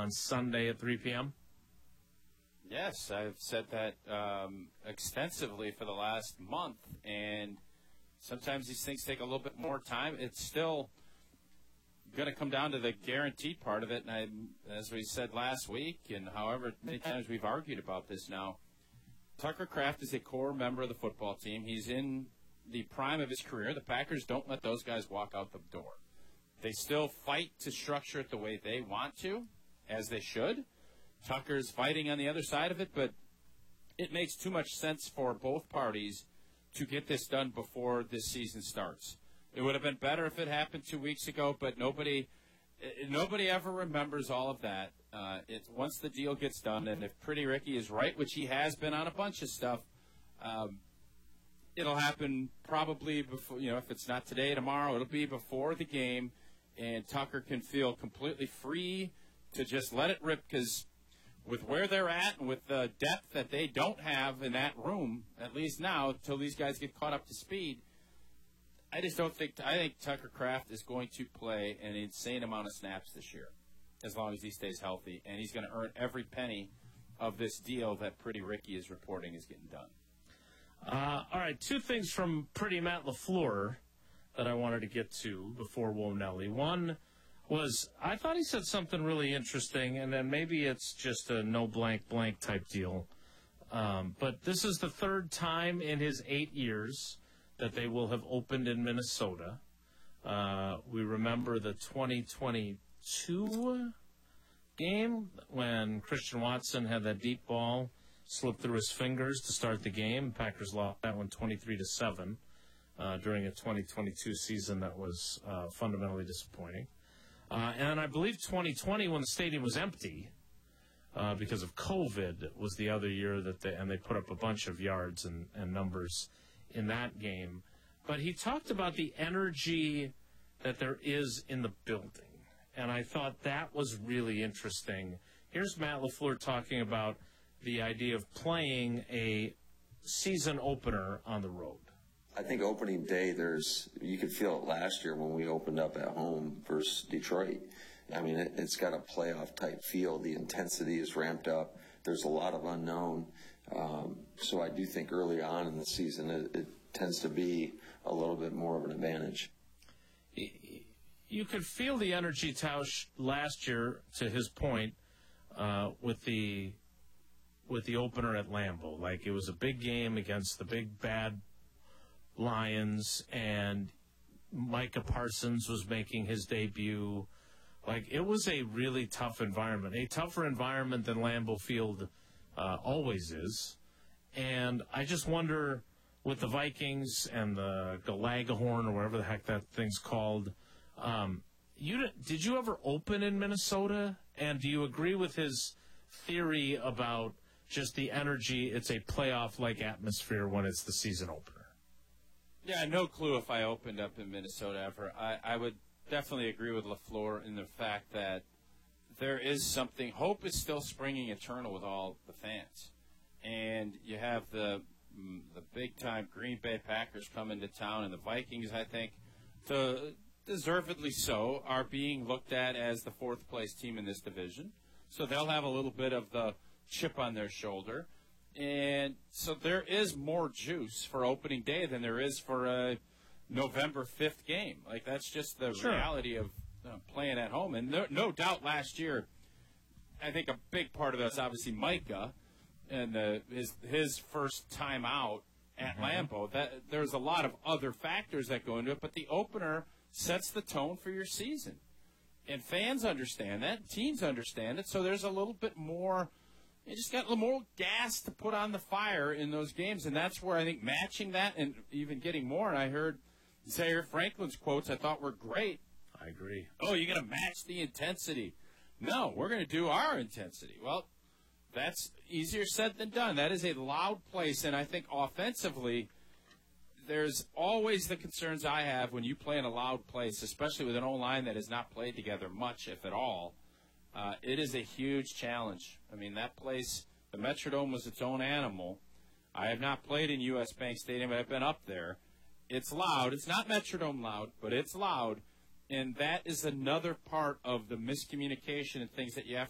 on Sunday at 3 p.m.? Yes, I've said that extensively for the last month, and sometimes these things take a little bit more time. It's still going to come down to the guaranteed part of it, and as we said last week, and however many times we've argued about this now, Tucker Kraft is a core member of the football team. He's in the prime of his career. The Packers don't let those guys walk out the door. They still fight to structure it the way they want to, as they should. Tucker's fighting on the other side of it, but it makes too much sense for both parties to get this done before this season starts. It would have been better if it happened 2 weeks ago, but nobody ever remembers all of that. It's once the deal gets done, and if Pretty Ricky is right, which he has been on a bunch of stuff, it'll happen probably before, if it's not today, tomorrow, it'll be before the game, and Tucker can feel completely free to just let it rip, because with where they're at and with the depth that they don't have in that room, at least now, until these guys get caught up to speed, I think Tucker Kraft is going to play an insane amount of snaps this year, as long as he stays healthy, and he's going to earn every penny of this deal that Pretty Ricky is reporting is getting done. All right, two things from Pretty Matt LaFleur that I wanted to get to before Whoa Nelly. One was, I thought he said something really interesting, and then maybe it's just a no blank blank type deal. But this is the third time in his 8 years that they will have opened in Minnesota. We remember the 2022 game when Christian Watson had that deep ball slip through his fingers to start the game. Packers lost that one 23-7 during a 2022 season that was fundamentally disappointing. And I believe 2020, when the stadium was empty because of COVID, was the other year that they put up a bunch of yards and numbers in that game. But he talked about the energy that there is in the building, and I thought that was really interesting. Here's Matt LaFleur talking about the idea of playing a season opener on the road. I think opening day, you could feel it last year when we opened up at home versus Detroit. I mean, it's got a playoff-type feel. The intensity is ramped up. There's a lot of unknown. So I do think early on in the season it tends to be a little bit more of an advantage. You could feel the energy, Tausch, last year, to his point, with the opener at Lambeau. Like, it was a big game against the big, bad Lions, and Micah Parsons was making his debut. Like, it was a really tough environment, a tougher environment than Lambeau Field always is. And I just wonder, with the Vikings and the Galagahorn, or whatever the heck that thing's called, did you ever open in Minnesota? And do you agree with his theory about just the energy? It's a playoff-like atmosphere when it's the season opener. Yeah, no clue if I opened up in Minnesota ever. I would definitely agree with LaFleur in the fact that there is something. Hope is still springing eternal with all the fans. And you have the big-time Green Bay Packers coming to town, and the Vikings, I think, deservedly so, are being looked at as the fourth-place team in this division. So they'll have a little bit of the chip on their shoulder. And so there is more juice for opening day than there is for a November 5th game. Like, that's just the reality of playing at home. And no doubt last year, I think a big part of that's obviously Micah and his first time out at Lambeau. There's a lot of other factors that go into it, but the opener sets the tone for your season. And fans understand that. Teams understand it. So there's a little bit more. You just got a little more gas to put on the fire in those games, and that's where I think matching that and even getting more. And I heard Zaire Franklin's quotes I thought were great. I agree. Oh, you're going to match the intensity. No, we're going to do our intensity. Well, that's easier said than done. That is a loud place, and I think offensively there's always the concerns I have when you play in a loud place, especially with an O-line that has not played together much, if at all. It is a huge challenge. I mean, that place, the Metrodome was its own animal. I have not played in U.S. Bank Stadium, but I've been up there. It's loud. It's not Metrodome loud, but it's loud. And that is another part of the miscommunication and things that you have